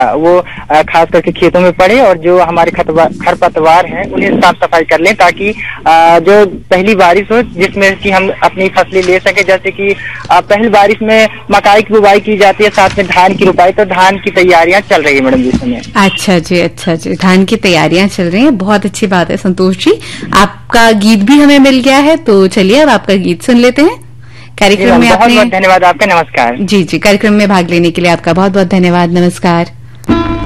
वो खास करके खेतों में पड़े और जो हमारे खरपतवार हैं उन्हें साफ सफाई कर लें, ताकि जो पहली बारिश हो जिसमें कि हम अपनी फसलें ले सके। जैसे कि पहली बारिश में मकाई की बुवाई की जाती है, साथ में धान की रोपाई, तो धान की तैयारियां चल रही है मैडम जी इस समय। अच्छा जी, धान की तैयारियां चल रही हैं, बहुत अच्छी बात है संतोष जी। आपका गीत भी हमें मिल गया है, तो चलिए अब आपका गीत सुन लेते हैं। कार्यक्रम में बहुत बहुत धन्यवाद आपका, नमस्कार। जी, कार्यक्रम में भाग लेने के लिए आपका बहुत बहुत धन्यवाद, नमस्कार।